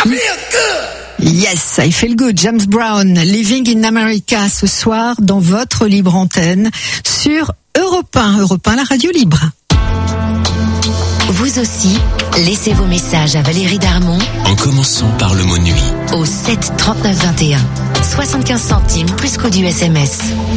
Yes, I feel good. James Brown, Living in America, ce soir dans votre libre antenne sur Europe 1, la radio libre. Vous aussi, laissez vos messages à Valérie Darmon en commençant par le mot nuit au 7 39 21. 75 centimes plus coût du SMS.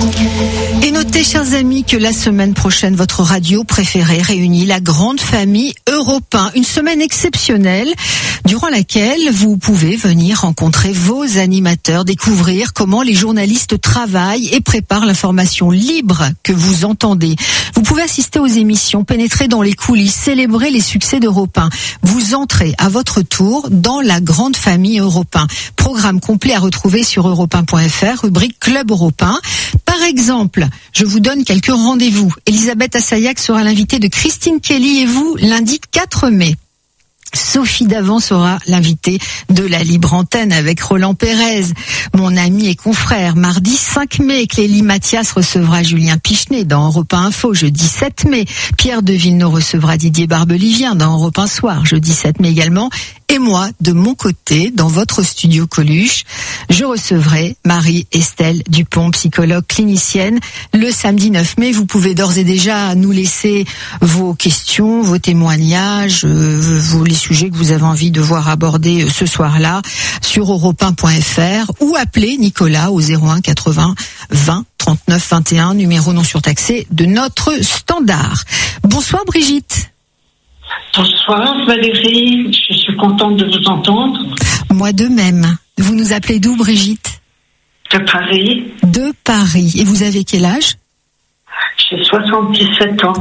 Et notez, chers amis, que la semaine prochaine, votre radio préférée réunit la grande famille Europe 1. Une semaine exceptionnelle durant laquelle vous pouvez venir rencontrer vos animateurs, découvrir comment les journalistes travaillent et préparent l'information libre que vous entendez. Vous pouvez assister aux émissions, pénétrer dans les coulisses, célébrer les succès d'Europe 1. Vous entrez à votre tour dans la grande famille Europe 1. Programme complet à retrouver sur europe1.fr, rubrique Club Europe 1. Par exemple, je vous donne quelques rendez-vous. Elisabeth Assayag sera l'invitée de Christine Kelly et vous, lundi 4 mai. Sophie Davant sera l'invitée de la libre antenne avec Roland Pérez, mon ami et confrère. Mardi 5 mai, Clélie Mathias recevra Julien Pichenet dans Europe 1 Info. Jeudi 7 mai, Pierre de Villeneuve recevra Didier Barbelivien dans Europe 1 Soir. Jeudi 7 mai également. Et moi, de mon côté, dans votre studio Coluche, je recevrai Marie-Estelle Dupont, psychologue clinicienne. Le samedi 9 mai, vous pouvez d'ores et déjà nous laisser vos questions, vos témoignages, les sujets que vous avez envie de voir abordés ce soir-là sur europe1.fr ou appeler Nicolas au 01 80 20 39 21, numéro non surtaxé de notre standard. Bonsoir Brigitte. Bonsoir Valérie, je suis contente de vous entendre. Moi de même. Vous nous appelez d'où Brigitte ? De Paris. De Paris. Et vous avez quel âge ? J'ai 77 ans.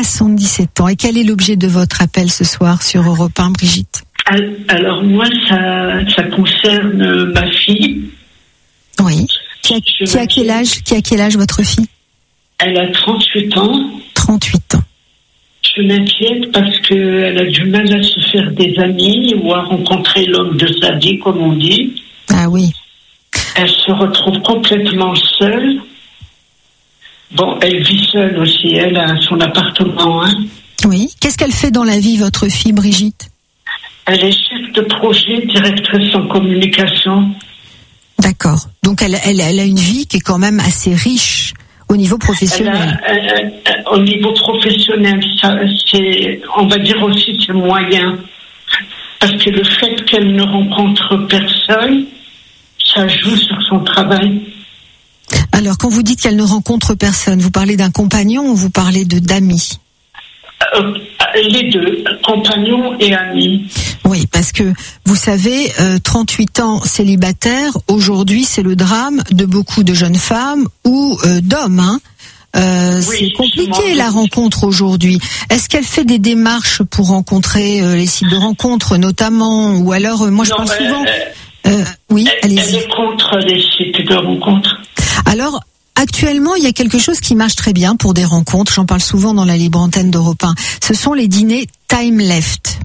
77 ans. Et quel est l'objet de votre appel ce soir sur Europe 1, Brigitte ? Alors moi, ça concerne ma fille. Oui. Qui a quel âge votre fille ? Elle a 38 ans. 38 ans. Je m'inquiète parce qu'elle a du mal à se faire des amis ou à rencontrer l'homme de sa vie, comme on dit. Ah oui. Elle se retrouve complètement seule. Bon, elle vit seule aussi, elle a son appartement. Hein. Oui. Qu'est-ce qu'elle fait dans la vie, votre fille, Brigitte ? Elle est chef de projet, directrice en communication. D'accord. Donc elle a une vie qui est quand même assez riche au niveau professionnel. Au niveau professionnel, ça, on va dire aussi c'est moyen. Parce que le fait qu'elle ne rencontre personne, ça joue sur son travail. Alors, quand vous dites qu'elle ne rencontre personne, vous parlez d'un compagnon ou vous parlez d'amis ? Les deux, compagnon et amis. Oui, parce que vous savez, 38 ans célibataire, aujourd'hui c'est le drame de beaucoup de jeunes femmes ou d'hommes. Hein. Oui, c'est compliqué la rencontre aujourd'hui. Est-ce qu'elle fait des démarches pour rencontrer les sites de rencontres notamment, ou alors moi je parle souvent. Oui, allez-y. Elle est contre les sites de rencontres. Alors. Actuellement, il y a quelque chose qui marche très bien pour des rencontres. J'en parle souvent dans la libre antenne d'Europe 1. Ce sont les dîners Time Left.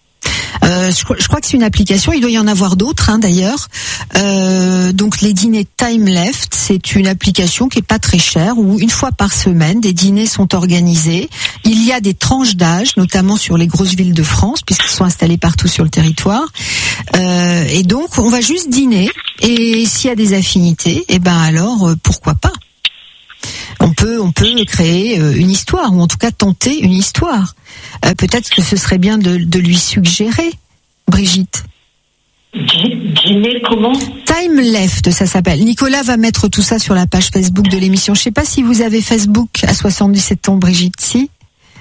Je crois que c'est une application. Il doit y en avoir d'autres, hein, d'ailleurs. Donc, les dîners Time Left, c'est une application qui est pas très chère, où une fois par semaine, des dîners sont organisés. Il y a des tranches d'âge, notamment sur les grosses villes de France, puisqu'ils sont installés partout sur le territoire. Et donc, on va juste dîner. Et s'il y a des affinités, eh ben alors, pourquoi pas ? On peut créer une histoire, ou en tout cas tenter une histoire. Peut-être que ce serait bien de lui suggérer, Brigitte. Dîner comment ? Time Left, ça s'appelle. Nicolas va mettre tout ça sur la page Facebook de l'émission. Je ne sais pas si vous avez Facebook à 77 ans, Brigitte, si ?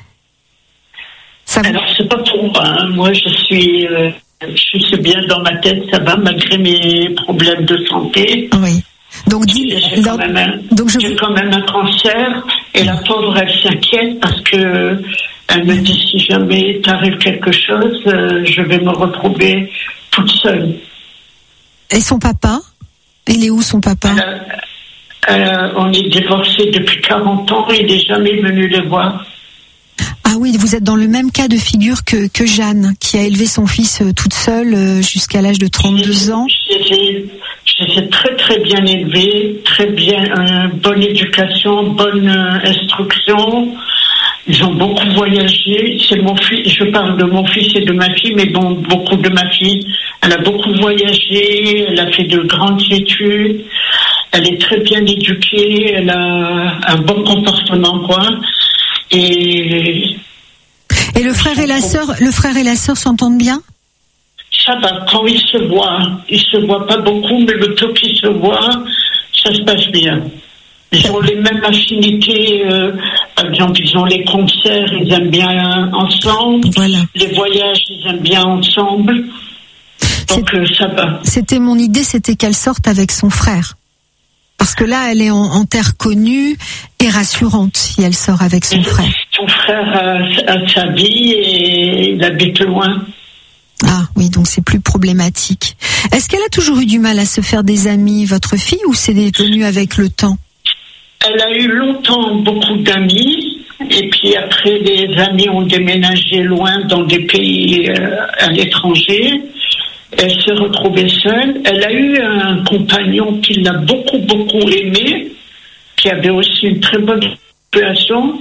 Alors, c'est pas pour moi. Hein. Moi, je suis bien dans ma tête, ça va, malgré mes problèmes de santé. Oui. Donc, j'ai quand même un cancer, et la pauvre, elle s'inquiète parce que elle me dit, si jamais t'arrive quelque chose, je vais me retrouver toute seule. Et son papa ? Il est où, son papa ? On est divorcés depuis 40 ans, il n'est jamais venu les voir. Ah oui, vous êtes dans le même cas de figure que Jeanne, qui a élevé son fils toute seule jusqu'à l'âge de 32 ans. Je les ai très très bien élevés, très bien, bonne éducation, bonne instruction. Ils ont beaucoup voyagé. C'est mon fils, je parle de mon fils et de ma fille, mais bon, beaucoup de ma fille. Elle a beaucoup voyagé, elle a fait de grandes études, elle est très bien éduquée, elle a un bon comportement, quoi. Et le frère et la sœur s'entendent bien? Ça va, quand ils se voient pas beaucoup, mais le peu qu'ils se voient, ça se passe bien. Ils ont les mêmes affinités, par exemple, ils ont les concerts, ils aiment bien ensemble. Voilà. Les voyages, ils aiment bien ensemble. Donc ça va. C'était mon idée, c'était qu'elle sorte avec son frère. Parce que là, elle est en terre connue et rassurante si elle sort avec son frère. Son frère a sa vie et il habite loin. Ah oui, donc c'est plus problématique. Est-ce qu'elle a toujours eu du mal à se faire des amis, votre fille, ou c'est devenu avec le temps? Elle a eu longtemps beaucoup d'amis, et puis après les amis ont déménagé loin dans des pays à l'étranger. Elle s'est retrouvée seule. Elle a eu un compagnon qui l'a beaucoup, beaucoup aimé, qui avait aussi une très bonne situation,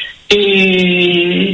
et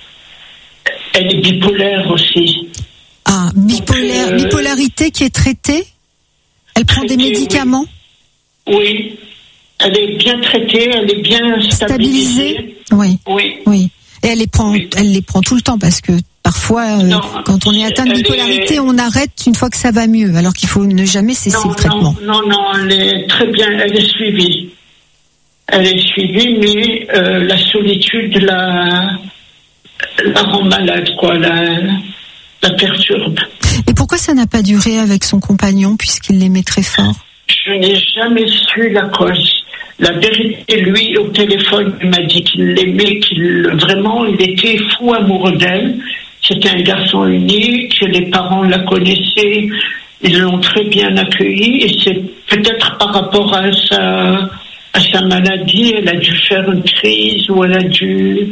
elle est bipolaire aussi. Ah, bipolarité qui est traitée? Elle prend des médicaments? Oui. Elle est bien traitée, elle est bien stabilisée. Oui. Et elle les prend tout le temps, parce que parfois, quand on est atteint de bipolarité, on arrête une fois que ça va mieux, alors qu'il faut ne jamais cesser le traitement. Non, elle est très bien, elle est suivie. Elle est suivie, mais la solitude la rend malade, quoi, la perturbe. Et pourquoi ça n'a pas duré avec son compagnon, puisqu'il l'aimait très fort? Je n'ai jamais su la cause. La vérité, lui, au téléphone, il m'a dit qu'il l'aimait, vraiment, il était fou amoureux d'elle. C'était un garçon unique, les parents la connaissaient, ils l'ont très bien accueilli, et c'est peut-être par rapport à sa maladie, elle a dû faire une crise, ou elle a dû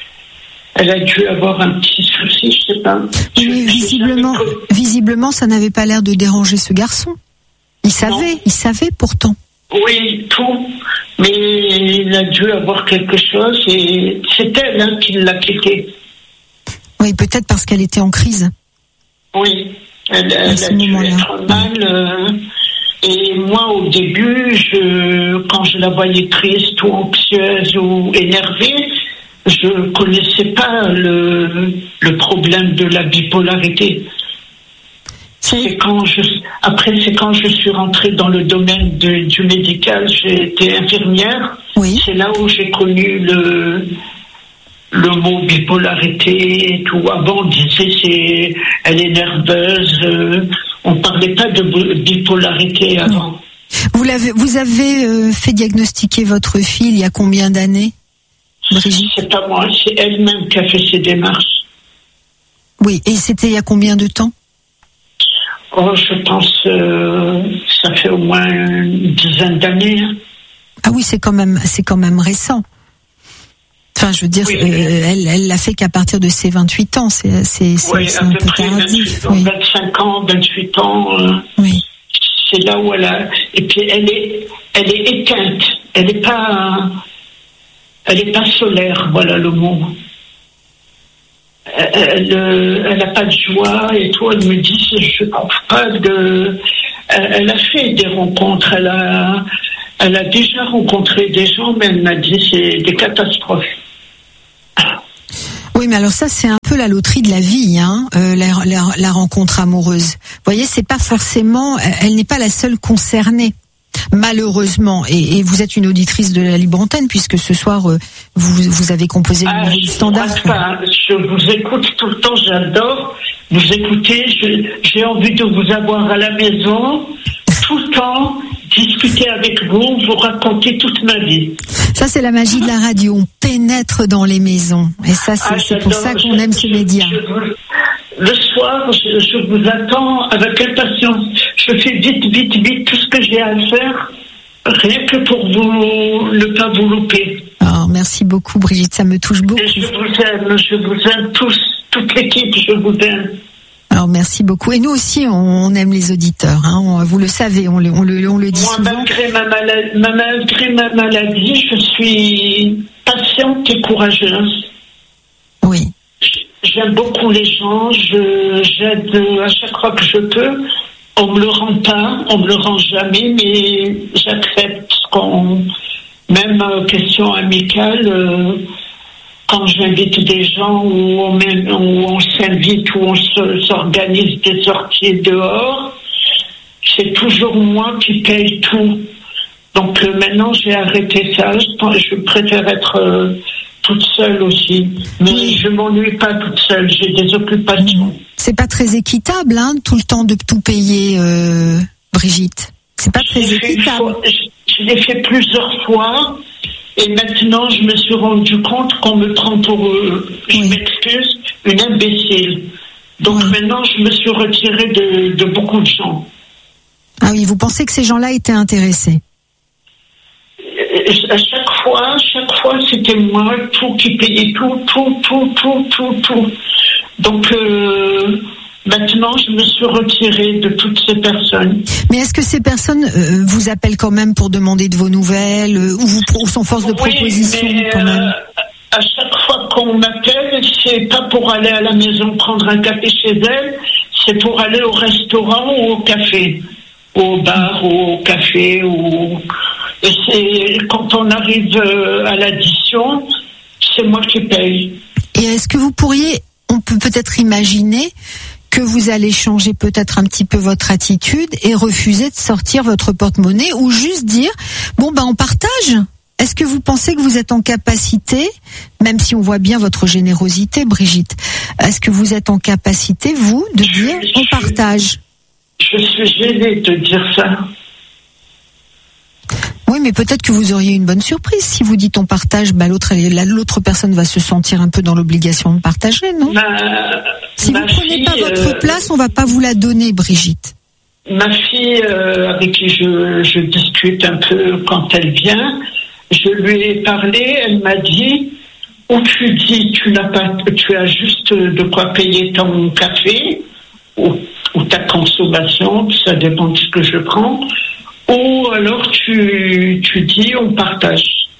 avoir un petit souci, je sais pas. Mais visiblement, ça n'avait pas l'air de déranger ce garçon. Il savait pourtant. Oui, tout. Mais il a dû avoir quelque chose, et c'est elle qui l'a quitté. Oui, peut-être parce qu'elle était en crise. Oui, elle a dû être mal. Et moi, au début, quand je la voyais triste ou anxieuse ou énervée, je ne connaissais pas le problème de la bipolarité. C'est quand je suis rentrée dans le domaine du médical, j'ai été infirmière. Oui. C'est là où j'ai connu le mot bipolarité et tout. Avant, on disait elle est nerveuse. On parlait pas de bipolarité avant. Vous avez fait diagnostiquer votre fille il y a combien d'années, Brigitte? C'est pas moi, c'est elle-même qui a fait ces démarches. Oui, et c'était il y a combien de temps? Oh, je pense ça fait au moins une dizaine d'années. Ah oui, c'est quand même récent. Enfin, je veux dire, oui. Elle l'a fait qu'à partir de ses 28 ans. C'est un peu tardif. 25 ans, 28 ans. Oui. C'est là où elle a. Et puis elle est éteinte. Elle n'est pas solaire. Voilà le mot. Elle n'a pas de joie et tout. Elle me dit, je ne trouve pas de. Elle a fait des rencontres. Elle a déjà rencontré des gens, mais elle m'a dit c'est des catastrophes. Oui, mais alors ça, c'est un peu la loterie de la vie, hein, la rencontre amoureuse. Vous voyez, c'est pas forcément, elle n'est pas la seule concernée, malheureusement. Et vous êtes une auditrice de la Libre Antenne, puisque ce soir, vous avez composé le numéro du standard. Je vous écoute tout le temps, j'adore vous écouter. J'ai envie de vous avoir à la maison, tout le temps, discuter avec vous, vous raconter toute ma vie. Ça, c'est la magie de la radio. On pénètre dans les maisons. Et ça, c'est pour ça qu'on aime ce média. Le soir, je vous attends avec impatience. Je fais vite tout ce que j'ai à faire, rien que pour ne pas vous louper. Oh, merci beaucoup, Brigitte. Ça me touche beaucoup. Et je vous aime tous, toute l'équipe, je vous aime. Alors merci beaucoup. Et nous aussi, on aime les auditeurs. Hein. Vous le savez, on le dit moi, souvent. Malgré ma maladie, je suis patiente et courageuse. Oui. J'aime beaucoup les gens, j'aide à chaque fois que je peux. On me le rend pas, on me le rend jamais, mais j'accepte même question amicale, quand j'invite des gens où on s'invite, où on s'organise des sorties dehors, c'est toujours moi qui paye tout. Donc maintenant j'ai arrêté ça, je préfère être toute seule aussi. Mais je m'ennuie pas toute seule, j'ai des occupations. C'est pas très équitable, hein, tout le temps de tout payer, Brigitte. C'est pas très équitable. Je l'ai fait plusieurs fois et maintenant je me suis rendu compte qu'on me prend pour, je m'excuse, une imbécile. Donc maintenant je me suis retirée de beaucoup de gens. Ah oui, vous pensez que ces gens-là étaient intéressés? À chaque fois, c'était moi, tout qui payait tout. Donc, maintenant, je me suis retirée de toutes ces personnes. Mais est-ce que ces personnes vous appellent quand même pour demander de vos nouvelles ou sont force de proposition quand même? À chaque fois qu'on m'appelle, c'est pas pour aller à la maison prendre un café chez elle, c'est pour aller au restaurant ou au café, au bar ou au café ou... Et c'est quand on arrive à l'addition, c'est moi qui paye. Et est-ce que on peut peut-être imaginer que vous allez changer peut-être un petit peu votre attitude et refuser de sortir votre porte-monnaie ou juste dire, on partage? Est-ce que vous pensez que vous êtes en capacité, même si on voit bien votre générosité, Brigitte, est-ce que vous êtes en capacité, vous, de dire, on partage? Je suis gênée de dire ça. Oui, mais peut-être que vous auriez une bonne surprise si vous dites on partage, l'autre personne va se sentir un peu dans l'obligation de partager, non? Si vous ne prenez pas votre place, on va pas vous la donner, Brigitte. Ma fille, avec qui je discute un peu quand elle vient, je lui ai parlé, elle m'a dit, ou tu dis tu as juste de quoi payer ton café ou ta consommation, ça dépend de ce que je prends. Ou alors tu dis on partage.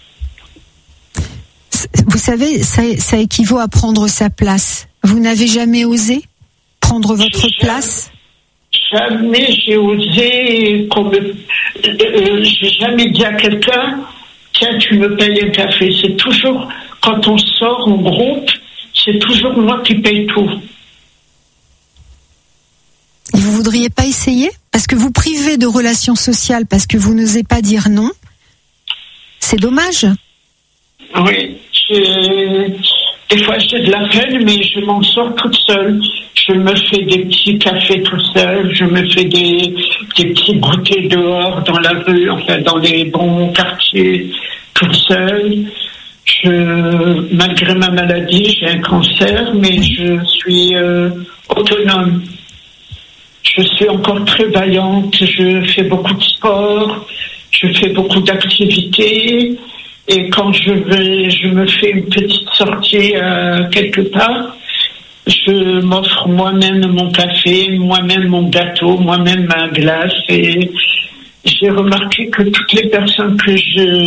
Vous savez, ça équivaut à prendre sa place. Vous n'avez jamais osé prendre votre place? Jamais j'ai osé j'ai jamais dit à quelqu'un tiens tu me payes un café. C'est toujours quand on sort en groupe, c'est toujours moi qui paye tout. Et vous voudriez pas essayer? Parce que vous privez de relations sociales parce que vous n'osez pas dire non. C'est dommage. Oui, des fois j'ai de la peine, mais je m'en sors toute seule. Je me fais des petits cafés toute seule, je me fais des petits goûters dehors, dans la rue, enfin dans les bons quartiers, toute seule. Malgré ma maladie, j'ai un cancer, mais je suis autonome. Je suis encore très vaillante, je fais beaucoup de sport, je fais beaucoup d'activités et quand je me fais une petite sortie quelque part, je m'offre moi-même mon café, moi-même mon gâteau, moi-même ma glace et j'ai remarqué que toutes les personnes que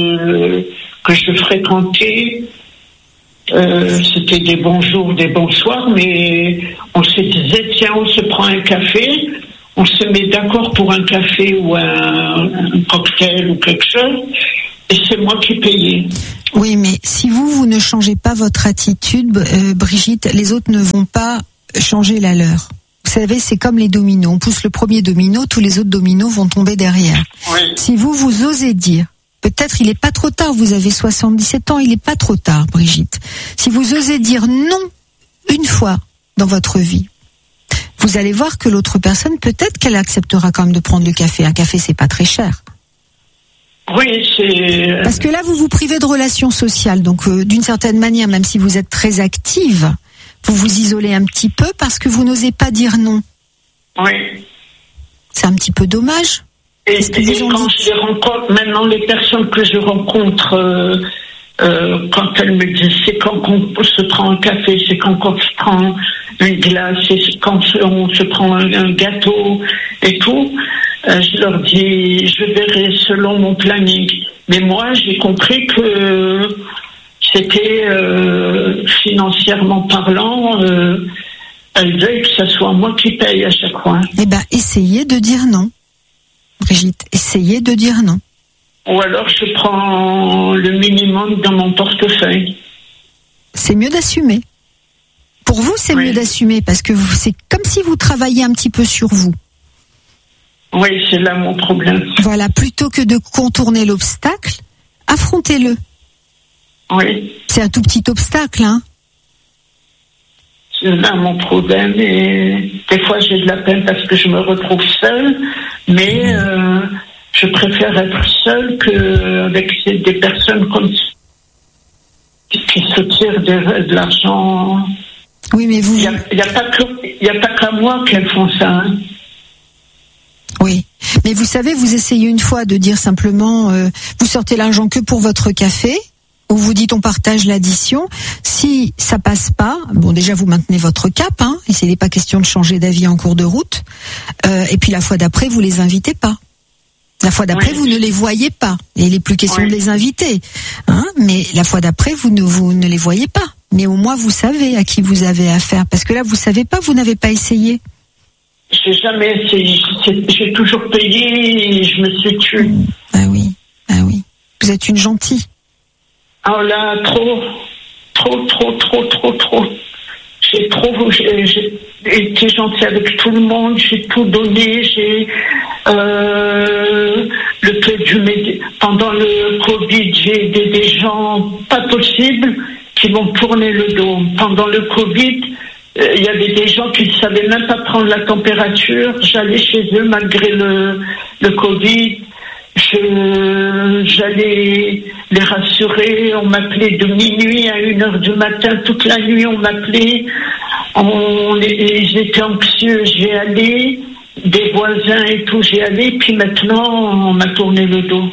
je fréquentais, c'était des bons jours, des bons soirs, mais on se disait tiens on se prend un café, on se met d'accord pour un café ou un cocktail ou quelque chose et c'est moi qui payais. Oui, mais si vous ne changez pas votre attitude, Brigitte, les autres ne vont pas changer la leur. Vous savez, c'est comme les dominos, on pousse le premier domino, tous les autres dominos vont tomber derrière. Oui. Si vous osez dire peut-être il n'est pas trop tard, vous avez 77 ans, il n'est pas trop tard, Brigitte. Si vous osez dire non une fois dans votre vie, vous allez voir que l'autre personne, peut-être qu'elle acceptera quand même de prendre le café. Un café, c'est pas très cher. Oui, c'est... Parce que là, vous vous privez de relations sociales. Donc, d'une certaine manière, même si vous êtes très active, vous vous isolez un petit peu parce que vous n'osez pas dire non. Oui. C'est un petit peu dommage. Et quand je les rencontre, maintenant les personnes que je rencontre, quand elles me disent c'est quand on se prend un café, c'est quand on se prend une glace, c'est quand on se prend un gâteau et tout, je leur dis je verrai selon mon planning. Mais moi j'ai compris que c'était financièrement parlant, elle veut que ce soit moi qui paye à chaque fois. Eh ben, essayez de dire non, Brigitte. Essayez de dire non. Ou alors je prends le minimum dans mon portefeuille. C'est mieux d'assumer. Pour vous, c'est mieux d'assumer parce que c'est comme si vous travailliez un petit peu sur vous. Oui, c'est là mon problème. Voilà, plutôt que de contourner l'obstacle, affrontez-le. Oui. C'est un tout petit obstacle, hein. C'est là mon problème et des fois j'ai de la peine parce que je me retrouve seule, mais je préfère être seule qu'avec des personnes comme qui se tirent de l'argent. Oui, mais vous... Il n'y a pas qu'à moi qu'elles font ça. Hein. Oui, mais vous savez, vous essayez une fois de dire simplement, vous sortez l'argent que pour votre café, ou vous dites on partage l'addition. Si ça passe pas, bon déjà vous maintenez votre cap, hein, et c'est pas question de changer d'avis en cours de route. Et puis la fois d'après, vous les invitez pas. La fois d'après, vous ne les voyez pas. Et il n'est plus question de les inviter. Hein, mais la fois d'après, vous ne les voyez pas. Mais au moins, vous savez à qui vous avez affaire. Parce que là, vous savez pas, vous n'avez pas essayé. J'ai jamais essayé. J'ai toujours payé et je me suis tuée. Ah oui. Vous êtes une gentille. Oh là, trop. J'ai été gentille avec tout le monde, j'ai tout donné, pendant le Covid, j'ai aidé des gens pas possibles qui m'ont tourné le dos. Pendant le Covid, il y avait des gens qui ne savaient même pas prendre la température. J'allais chez eux malgré le Covid. J'allais les rassurer, on m'appelait de minuit à 1h du matin, toute la nuit on m'appelait, ils étaient anxieux, j'y allais, des voisins et tout, j'y allais, puis maintenant on m'a tourné le dos.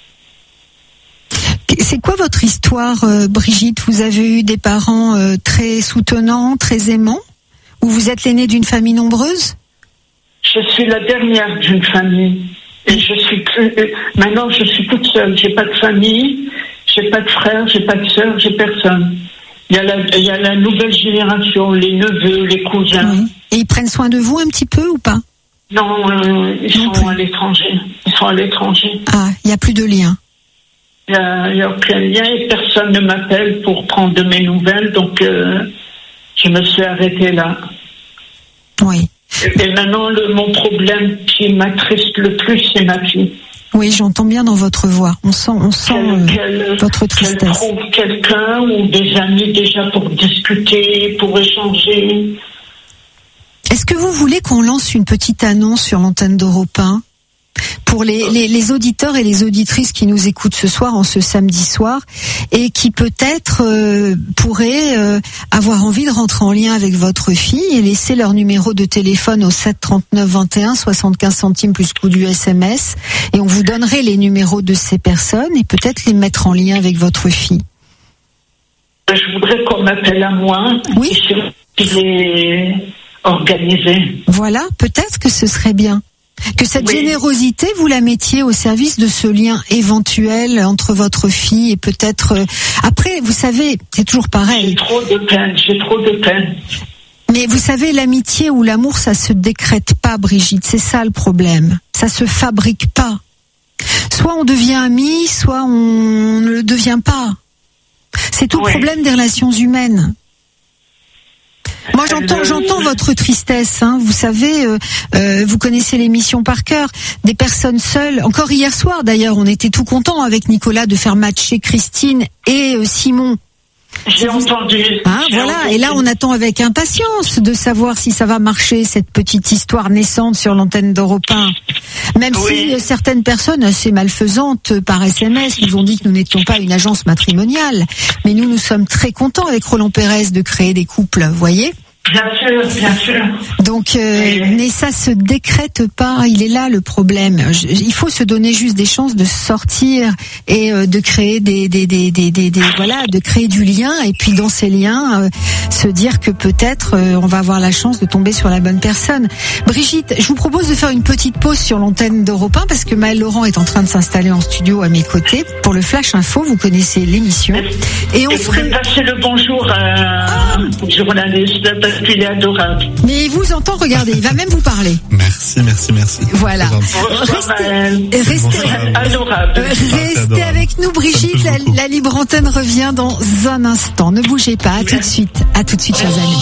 C'est quoi votre histoire, Brigitte? Vous avez eu des parents très soutenants, très aimants? Ou vous êtes l'aînée d'une famille nombreuse? Je suis la dernière d'une famille. Et maintenant je suis toute seule, j'ai pas de famille, j'ai pas de frères, j'ai pas de sœurs, j'ai personne. Il y a la nouvelle génération, les neveux, les cousins. Oui. Et ils prennent soin de vous un petit peu ou pas? Non, ils sont à l'étranger. Ah, il n'y a plus de lien. Il n'y a aucun lien et personne ne m'appelle pour prendre de mes nouvelles, donc je me suis arrêtée là. Oui. Et maintenant, mon problème qui m'attriste le plus, c'est ma fille. Oui, j'entends bien dans votre voix. On sent votre tristesse. Qu'elle trouve quelqu'un ou des amis déjà pour discuter, pour échanger. Est-ce que vous voulez qu'on lance une petite annonce sur l'antenne d'Europe 1 pour les auditeurs et les auditrices qui nous écoutent ce soir, en ce samedi soir, et qui peut-être pourraient avoir envie de rentrer en lien avec votre fille et laisser leur numéro de téléphone au 7 39 21 75 centimes plus coût du SMS, et on vous donnerait les numéros de ces personnes et peut-être les mettre en lien avec votre fille. Je voudrais qu'on m'appelle à moi. Oui. Je l'ai organisé. Voilà, peut-être que ce serait bien. Que cette générosité, vous la mettiez au service de ce lien éventuel entre votre fille et peut-être... Après, vous savez, c'est toujours pareil. J'ai trop de peine. Mais vous savez, l'amitié ou l'amour, ça se décrète pas, Brigitte. C'est ça le problème. Ça se fabrique pas. Soit on devient amis, soit on ne le devient pas. C'est tout le problème des relations humaines. Moi, j'entends votre tristesse. Hein. Vous savez, vous connaissez l'émission par cœur. Des personnes seules. Encore hier soir, d'ailleurs, on était tout contents avec Nicolas de faire matcher Christine et Simon. J'ai entendu. Voilà. Et là, on attend avec impatience de savoir si ça va marcher, cette petite histoire naissante sur l'antenne d'Europe 1. Même si certaines personnes assez malfaisantes par SMS nous ont dit que nous n'étions pas une agence matrimoniale. Mais nous sommes très contents avec Roland Pérez de créer des couples, vous voyez. Bien sûr. Donc, mais ça se décrète pas. Il est là le problème. Il faut se donner juste des chances de sortir et de créer de créer du lien. Et puis dans ces liens, se dire que peut-être on va avoir la chance de tomber sur la bonne personne. Brigitte, je vous propose de faire une petite pause sur l'antenne d'Europe 1 parce que Maëlle Laurent est en train de s'installer en studio à mes côtés pour le Flash Info. Vous connaissez l'émission. Et vous pouvez passer le bonjour à journaliste parce qu'il est adorable. Mais il vous entend, regardez, il va même vous parler. Merci. Voilà. Restez avec nous, Brigitte. La libre antenne revient dans un instant. Ne bougez pas. À tout de suite. À tout de suite, chers amis.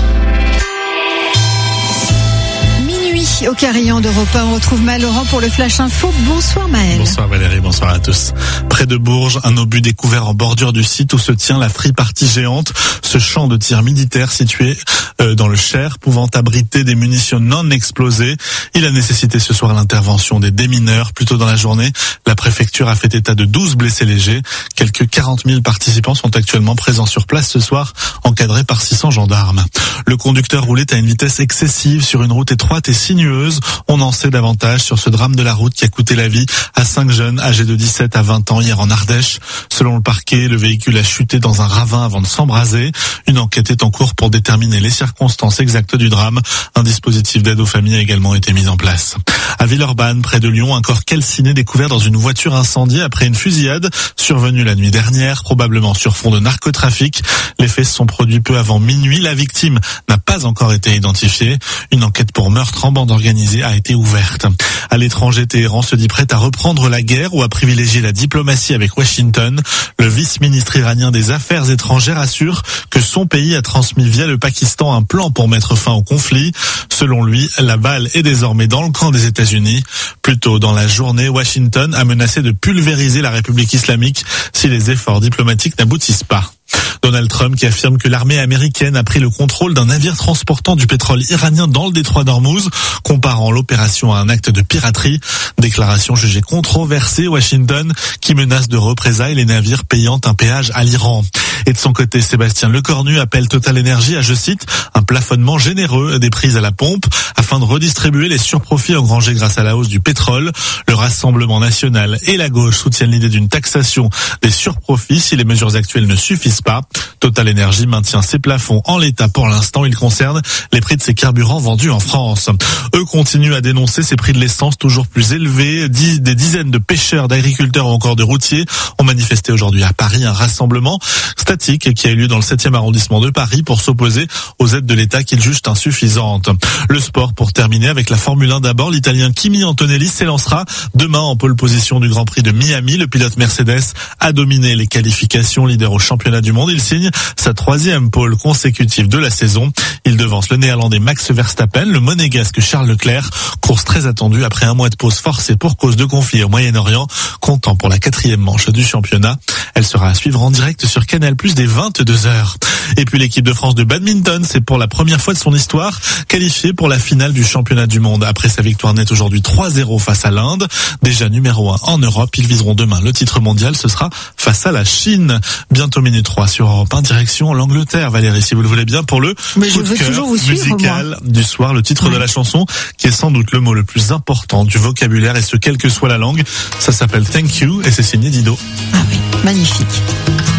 Au Carillon d'Europe 1, on retrouve Maëlle Laurent pour le Flash Info. Bonsoir Maëlle. Bonsoir Valérie, bonsoir à tous. Près de Bourges, un obus découvert en bordure du site où se tient la Free Party géante, ce champ de tir militaire situé dans le Cher, pouvant abriter des munitions non explosées. Il a nécessité ce soir l'intervention des démineurs. Plus tôt dans la journée, la préfecture a fait état de 12 blessés légers. Quelques 40 000 participants sont actuellement présents sur place ce soir, encadrés par 600 gendarmes. Le conducteur roulait à une vitesse excessive sur une route étroite et sinueuse. On en sait davantage sur ce drame de la route qui a coûté la vie à 5 jeunes âgés de 17 à 20 ans hier en Ardèche. Selon le parquet, le véhicule a chuté dans un ravin avant de s'embraser. Une enquête est en cours pour déterminer les circonstances exactes du drame. Un dispositif d'aide aux familles a également été mis en place. À Villeurbanne, près de Lyon, un corps calciné découvert dans une voiture incendiée après une fusillade survenue la nuit dernière, probablement sur fond de narcotrafic. Les faits se sont produits peu avant minuit. La victime n'a pas encore été identifiée. Une enquête pour meurtre en bande organisée a été ouverte. À l'étranger, Téhéran se dit prête à reprendre la guerre ou à privilégier la diplomatie avec Washington. Le vice-ministre iranien des Affaires étrangères assure que son pays a transmis via le Pakistan un plan pour mettre fin au conflit. Selon lui, la balle est désormais dans le camp des États-Unis. Plus tôt dans la journée, Washington a menacé de pulvériser la République islamique si les efforts diplomatiques n'aboutissent pas. Donald Trump qui affirme que l'armée américaine a pris le contrôle d'un navire transportant du pétrole iranien dans le détroit d'Ormuz, comparant l'opération à un acte de piraterie. Déclaration jugée controversée. Washington qui menace de représailles les navires payant un péage à l'Iran. Et de son côté, Sébastien Lecornu appelle Total Energy à, je cite, un plafonnement généreux des prix à la pompe afin de redistribuer les surprofits engrangés grâce à la hausse du pétrole. Le Rassemblement national et la gauche soutiennent l'idée d'une taxation des surprofits si les mesures actuelles ne suffisent pas. Total Energy maintient ses plafonds en l'état pour l'instant. Ils concernent les prix de ces carburants vendus en France. Eux continuent à dénoncer ces prix de l'essence toujours plus élevés. Des dizaines de pêcheurs, d'agriculteurs ou encore de routiers ont manifesté aujourd'hui à Paris un rassemblement statique qui a eu lieu dans le 7e arrondissement de Paris pour s'opposer aux aides de l'État qu'ils jugent insuffisantes. Le sport pour terminer avec la Formule 1 d'abord. L'Italien Kimi Antonelli s'élancera demain en pole position du Grand Prix de Miami. Le pilote Mercedes a dominé les qualifications, leader au championnat du monde. Il signe sa 3e pole consécutive de la saison. Il devance le Néerlandais Max Verstappen, le Monégasque Charles Leclerc. Course très attendue après un mois de pause forcée pour cause de conflit au Moyen-Orient. Comptant pour la 4e manche du championnat. Elle sera à suivre en direct sur Canal+ dès 22h. Et puis l'équipe de France de badminton, c'est pour la première fois de son histoire qualifiée pour la finale du championnat du monde. Après sa victoire nette aujourd'hui 3-0 face à l'Inde, déjà numéro 1 en Europe, ils viseront demain le titre mondial. Ce sera face à la Chine. Bientôt minute 3 sur Europe 1, direction l'Angleterre, Valérie, si vous le voulez bien, pour le coup de cœur musical du soir. Le titre de la chanson, qui est sans doute le mot le plus important du vocabulaire, et ce quelle que soit la langue. Ça s'appelle Thank You et c'est signé Dido. Ah oui, magnifique.